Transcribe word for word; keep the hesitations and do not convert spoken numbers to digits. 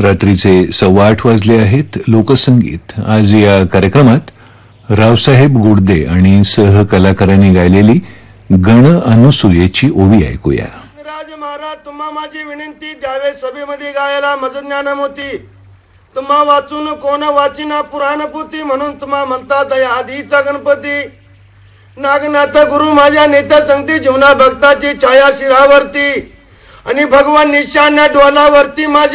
रात्रीचे सव्वा आठ वाजले आहेत. लोकसंगीत आज या कार्यक्रमात रावसाहेब गुडदे आणि सहकलाकारांनी गायलेली गण अनुसूयेची ओवी ऐकूया. राज महाराज तुम्हा माझी विनंती द्यावे सभेमध्ये गायला मज ज्ञानमोती. तुम्हा वाचून कोण वाचिना पुराणपोथी म्हणून तुम्हा म्हणतात या आधीचा गणपती. नागनाथ गुरु माझ्या नेत्या संगती जीवना भक्ताची छाया शिरावरती आणि भगवान निशान्या डोलावरती माझ्या